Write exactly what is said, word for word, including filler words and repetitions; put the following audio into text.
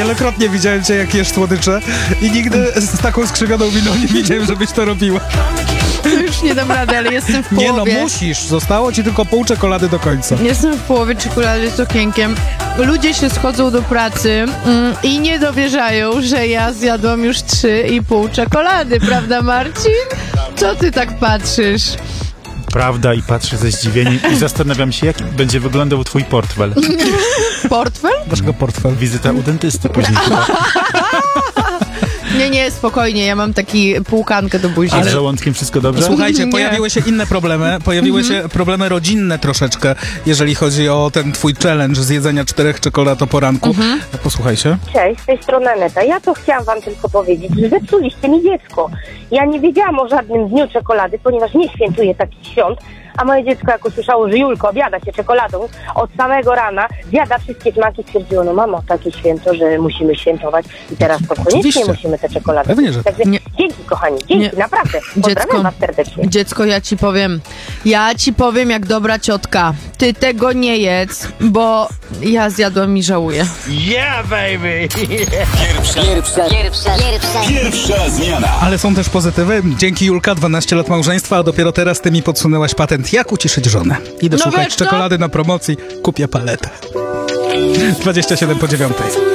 Wielokrotnie widziałem cię, jak jesz słodycze i nigdy z taką skrzywioną miną nie widziałem, żebyś to robiła. Już nie dam rady, ale jestem w połowie. Nie no, musisz. Zostało ci tylko pół czekolady do końca. Jestem w połowie czekolady z okienkiem. Ludzie się schodzą do pracy mm, i nie dowierzają, że ja zjadłam już trzy i pół czekolady, prawda, Marcin? Co ty tak patrzysz? Prawda, i patrzę ze zdziwieniem i zastanawiam się, jak będzie wyglądał twój portfel. Portfel? Dlaczego portfel? Wizyta u dentysty później chyba. Nie, nie, spokojnie, ja mam taki półkankę do buzi. A z żołądkiem wszystko dobrze? Słuchajcie, Nie. pojawiły się inne problemy. Pojawiły się problemy rodzinne troszeczkę, jeżeli chodzi o ten twój challenge z jedzenia czterech czekolad o poranku. Posłuchajcie. Cześć, z tej strony Aneta. Ja to chciałam wam tylko powiedzieć, że zepsuliście mi dziecko. Ja nie wiedziałam o żadnym dniu czekolady, ponieważ nie świętuję takich świąt, a moje dziecko jak usłyszało, że Julko obiada się czekoladą od samego rana, zjada wszystkie smaki, stwierdziło, no mamo, takie święto, że musimy świętować i teraz to koniecznie Oczywiście. musimy te czekolady. Pewnie, że Także Nie. dzięki kochani, dzięki, Nie. naprawdę. Pozdrawiam Dziecko. was serdecznie. Dziecko, ja ci powiem, ja ci powiem jak dobra ciotka. Ty tego nie jedz, bo ja zjadłam i żałuję. Yeah, baby! Pierwsza, pierwsza, pierwsza, pierwsza, Pierwsza zmiana. Ale są też pozytywy. Dzięki Julka, dwanaście lat małżeństwa, a dopiero teraz ty mi podsunęłaś patent, jak uciszyć żonę. Idę No szukać wiesz co? czekolady na promocji, kupię paletę. dwadzieścia siedem po dziewiątej.